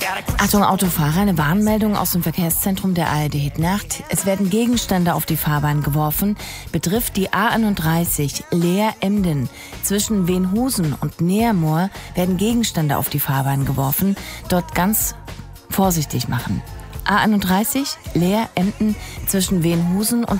Achtung Autofahrer, eine Warnmeldung aus dem Verkehrszentrum der ARD Hitnacht. Es werden Gegenstände auf die Fahrbahn geworfen. Betrifft die A31 Leer-Emden. Zwischen Wenhusen und Neermoor werden Gegenstände auf die Fahrbahn geworfen. Dort ganz vorsichtig machen. A31 Leer-Emden zwischen Wenhusen und